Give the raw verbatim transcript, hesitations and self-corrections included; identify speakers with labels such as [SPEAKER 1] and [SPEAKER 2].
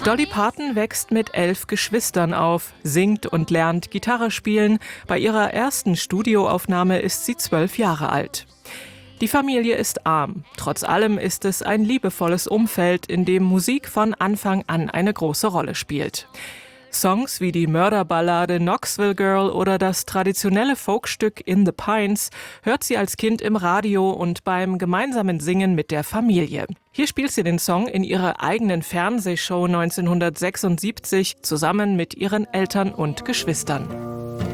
[SPEAKER 1] Dolly Parton wächst mit elf Geschwistern auf, singt und lernt Gitarre spielen. Bei ihrer ersten Studioaufnahme ist sie zwölf Jahre alt. Die Familie ist arm. Trotz allem ist es ein liebevolles Umfeld, in dem Musik von Anfang an eine große Rolle spielt. Songs wie die Mörderballade Knoxville Girl oder das traditionelle Folkstück In the Pines hört sie als Kind im Radio und beim gemeinsamen Singen mit der Familie. Hier spielt sie den Song in ihrer eigenen Fernsehshow neunzehnhundertsechsundsiebzig zusammen mit ihren Eltern und Geschwistern.